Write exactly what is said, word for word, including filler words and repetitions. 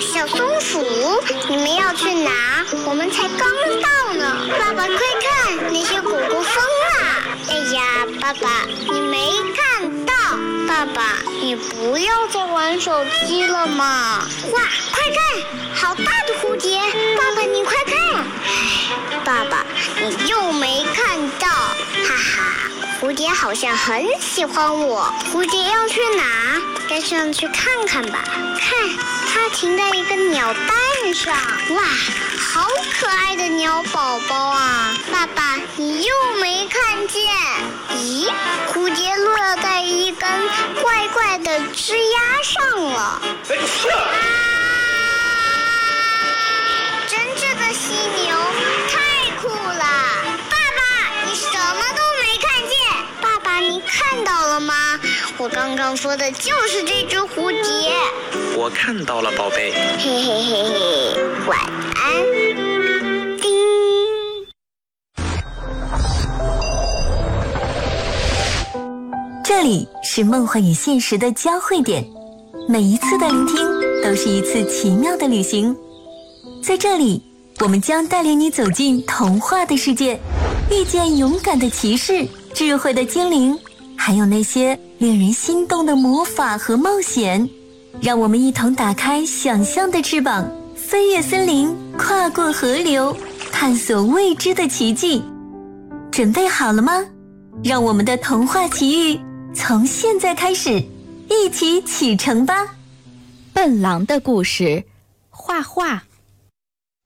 小松鼠，你们要去哪？我们才刚到呢。爸爸，快看，那些狗狗疯了！哎呀，爸爸，你没看到？爸爸，你不要再玩手机了嘛！哇，快看，好大的蝴蝶！爸爸，你快看！爸爸，你又没看到，哈哈。蝴蝶好像很喜欢我。蝴蝶要去哪？该上去看看吧。看，它停在一个鸟蛋上。哇，好可爱的鸟宝宝啊！爸爸，你又没看见？咦，蝴蝶落在一根怪怪的枝丫上了。 哎，是啊！ 真正的犀牛太酷了！爸爸，你什么都没看见。爸爸，你看到了吗？我刚刚说的就是这只蝴蝶。 我看到了，宝贝。 嘿嘿嘿嘿，晚安。叮。 这里是梦幻与现实的交汇点，每一次的聆听都是一次奇妙的旅行。在这里，我们将带领你走进童话的世界，遇见勇敢的骑士、智慧的精灵，还有那些令人心动的魔法和冒险。让我们一同打开想象的翅膀，飞越森林，跨过河流，探索未知的奇迹。准备好了吗？让我们的童话奇遇从现在开始，一起启程吧。 笨狼的故事，画画。